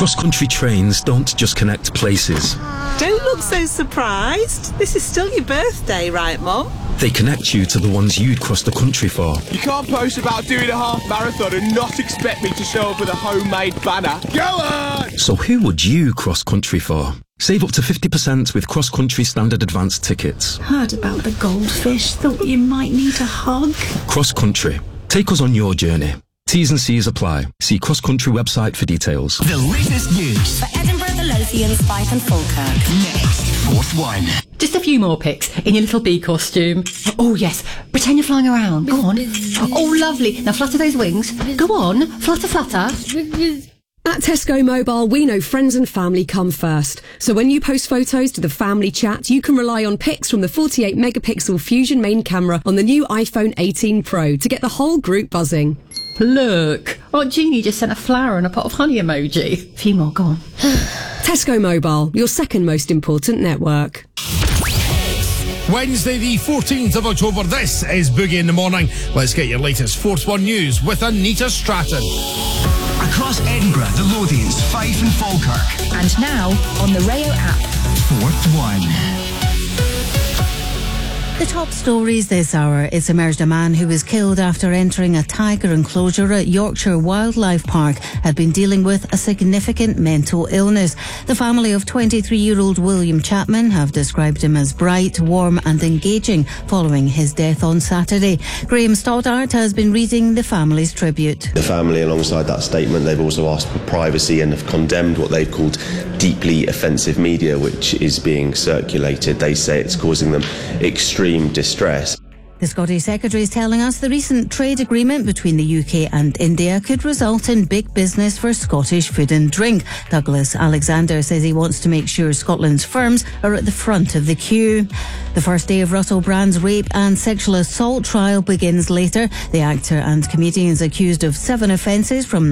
Cross-country trains don't just connect places. Don't look so surprised. This is still your birthday, right, Mum? They connect you to the ones you'd cross the country for. You can't post about doing a half marathon and not expect me to show up with a homemade banner. Go on! So who would you cross-country for? Save up to 50% with cross-country standard advance tickets. Heard about the goldfish. Thought you might need a hug. Cross-country. Take us on your journey. T's and C's apply. See cross-country website for details. The latest news for Edinburgh, the Lothians, Fife and Falkirk. Next, Fourth One. Just a few more pics in your little bee costume. Oh, yes. Pretend you're flying around. Go on. Oh, lovely. Now flutter those wings. Go on. Flutter, flutter. At Tesco Mobile, we know friends and family come first. So when you post photos to the family chat, you can rely on pics from the 48 megapixel Fusion main camera on the new iPhone 18 Pro to get the whole group buzzing. Look. Aunt Jeannie just sent a flower and a pot of honey emoji. A few more. Go on. Tesco Mobile, your second most important network. Wednesday the 14th of October, this is Boogie in the Morning. Let's get your latest Fourth One news with Anita Stratton. Across Edinburgh, the Lothians, Fife and Falkirk. And now on the Rayo app. Fourth One. The top stories this hour. It's emerged a man who was killed after entering a tiger enclosure at Yorkshire Wildlife Park had been dealing with a significant mental illness. The family of 23-year-old William Chapman have described him as bright, warm and engaging following his death on Saturday. Graham Stoddart has been reading the family's tribute. The family, alongside that statement, they've also asked for privacy and have condemned what they've called deeply offensive media, which is being circulated. They say it's causing them extreme distress. The Scottish Secretary is telling us the recent trade agreement between the UK and India could result in big business for Scottish food and drink. Douglas Alexander says he wants to make sure Scotland's firms are at the front of the queue. The first day of Russell Brand's rape and sexual assault trial begins later. The actor and comedian is accused of 7 offences from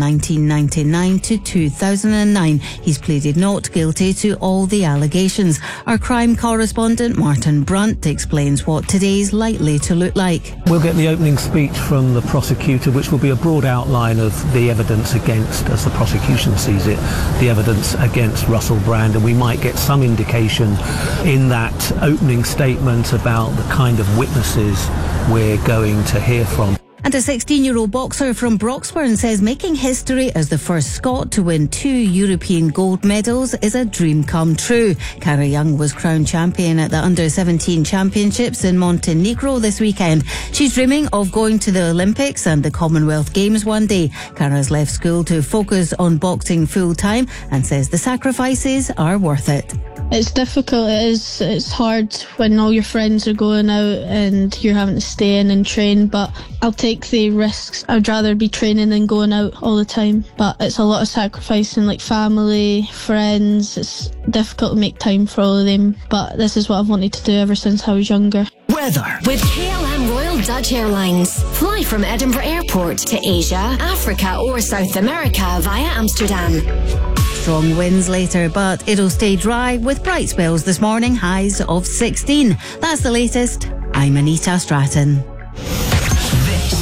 1999 to 2009. He's pleaded not guilty to all the allegations. Our crime correspondent Martin Brunt explains what today's likely to look like. We'll get the opening speech from the prosecutor, which will be a broad outline of the evidence against, as the prosecution sees it, the evidence against Russell Brand, and we might get some indication in that opening statement about the kind of witnesses we're going to hear from. And a 16-year-old boxer from Broxburn says making history as the first Scot to win 2 European gold medals is a dream come true. Cara Young was crowned champion at the Under-17 Championships in Montenegro this weekend. She's dreaming of going to the Olympics and the Commonwealth Games one day. Cara's left school to focus on boxing full-time and says the sacrifices are worth it. It's difficult, it's hard when all your friends are going out and you're having to stay in and train, but I'll take the risks. I'd rather be training than going out all the time, but it's a lot of sacrificing, like family, friends. It's difficult to make time for all of them, but this is what I've wanted to do ever since I was younger. Weather. With KLM Royal Dutch Airlines. Fly from Edinburgh Airport to Asia, Africa or South America via Amsterdam. Strong winds later, but it'll stay dry with bright spells this morning, highs of 16. That's the latest. I'm Anita Stratton. This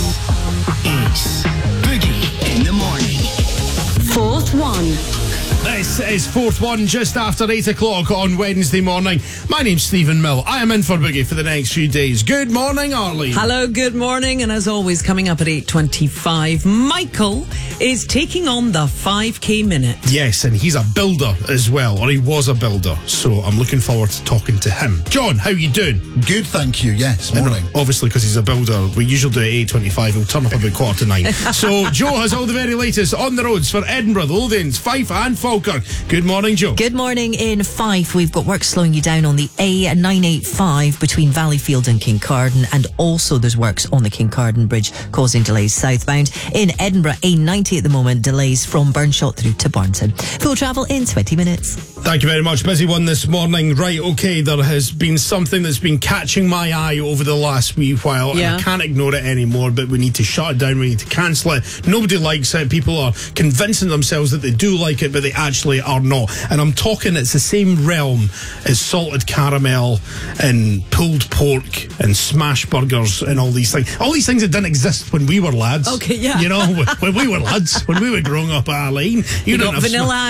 is Boogie in the Morning. Fourth One. This is Fourth One, just after 8 o'clock on Wednesday morning. My name's Stephen Mill. I am in for Boogie for the next few days. Good morning, Arlene. Hello, good morning. And as always, coming up at 8:25, Michael is taking on the 5K minute. Yes, and he's a builder as well, or he was a builder. So I'm looking forward to talking to him. John, how you doing? Good, thank you. Yes, morning. And obviously, because he's a builder, we usually do it at 8:25. He'll turn up about 8:45. So Joe has all the very latest on the roads for Edinburgh, the Lothians, Fife and Falkirk. Good morning, Joe. Good morning. In Fife, we've got work slowing you down on the A985 between Valleyfield and Kincardine, and also there's works on the Kincardine Bridge causing delays southbound. In Edinburgh, A90 at the moment, delays from Burnshot through to Barnton. Full travel in 20 minutes. Thank you very much. Busy one this morning. Right, okay, there has been something that's been catching my eye over the last wee while, and I can't ignore it anymore, but we need to shut it down, we need to cancel it. Nobody likes it. People are convincing themselves that they do like it, but they actually are not. And I'm talking, it's the same realm as salted caramel and pulled pork and smash burgers and all these things. All these things that didn't exist when we were lads. Okay, yeah. You know, when we were lads, when we were growing up, Arlene. You got vanilla